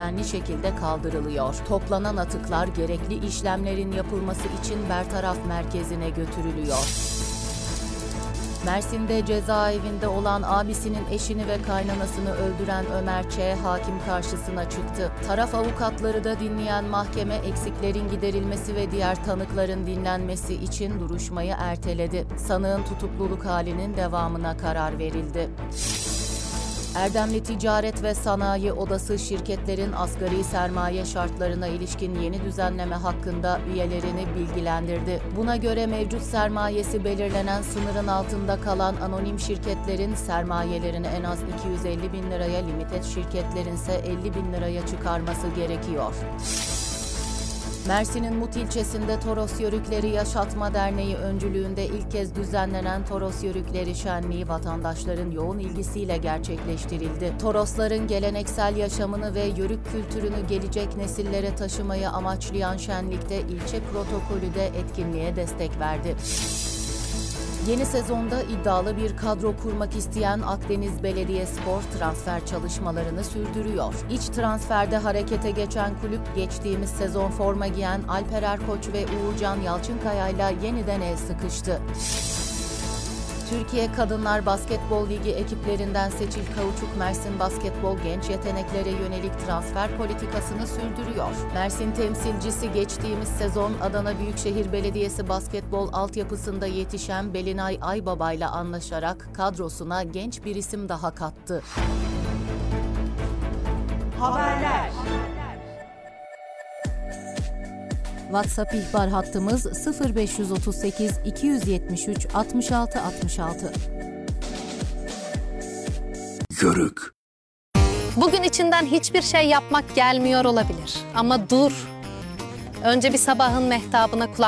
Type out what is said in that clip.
güvenli şekilde kaldırılıyor. Toplanan atıklar gerekli işlemlerin yapılması için bertaraf merkezine götürülüyor. Mersin'de cezaevinde olan abisinin eşini ve kaynanasını öldüren Ömer Ç. hakim karşısına çıktı. Taraf avukatları da dinleyen mahkeme eksiklerin giderilmesi ve diğer tanıkların dinlenmesi için duruşmayı erteledi. Sanığın tutukluluk halinin devamına karar verildi. Erdemli Ticaret ve Sanayi Odası şirketlerin asgari sermaye şartlarına ilişkin yeni düzenleme hakkında üyelerini bilgilendirdi. Buna göre mevcut sermayesi belirlenen sınırın altında kalan anonim şirketlerin sermayelerini en az 250 bin liraya, limited şirketlerin ise 50 bin liraya çıkarması gerekiyor. Mersin'in Mut ilçesinde Toros Yörükleri Yaşatma Derneği öncülüğünde ilk kez düzenlenen Toros Yörükleri Şenliği vatandaşların yoğun ilgisiyle gerçekleştirildi. Torosların geleneksel yaşamını ve yörük kültürünü gelecek nesillere taşımayı amaçlayan şenlikte ilçe protokolü de etkinliğe destek verdi. Yeni sezonda iddialı bir kadro kurmak isteyen Akdeniz Belediyespor transfer çalışmalarını sürdürüyor. İç transferde harekete geçen kulüp geçtiğimiz sezon forma giyen Alper Erkoç ve Uğurcan Yalçınkaya'yla yeniden el sıkıştı. Türkiye Kadınlar Basketbol Ligi ekiplerinden Seçil Kauçuk Mersin Basketbol genç yeteneklere yönelik transfer politikasını sürdürüyor. Mersin temsilcisi geçtiğimiz sezon Adana Büyükşehir Belediyesi basketbol altyapısında yetişen Belinay Aybaba ile anlaşarak kadrosuna genç bir isim daha kattı. Haberler. WhatsApp ihbar hattımız 0538 273 66 66. Yörük. Bugün içinden hiçbir şey yapmak gelmiyor olabilir. Ama dur. Önce bir sabahın mehtabına kulak